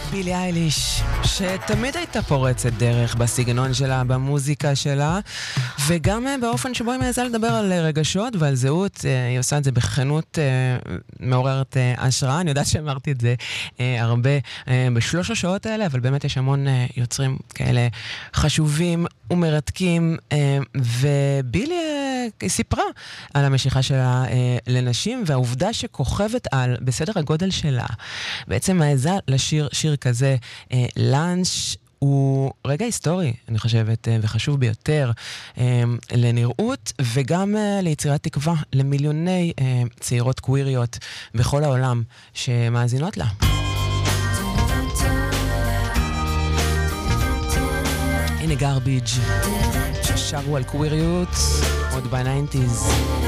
בילי אייליש, שתמיד הייתה פורצת דרך בסגנון שלה, במוזיקה שלה, וגם באופן שבו היא מעזה לדבר על רגשות ועל זהות. היא עושה את זה בכנות מעוררת השראה. אני יודעת שאמרתי את זה הרבה בשלוש השעות האלה, אבל באמת יש המון יוצרים כאלה חשובים ומרתקים, ובילי סיפרה על המשיכה שלה לנשים, והעובדה שכוכבת על בסדר הגודל שלה בעצם מעזה לשיר שיר כזה, לאנץ', הוא רגע היסטורי, אני חושבת, וחשוב ביותר לנראות וגם ליצירת תקווה למיליוני צעירות קוויריות בכל העולם שמאזינות לה. הנה גרביג' ששרו על קוויריות עוד ב-90s.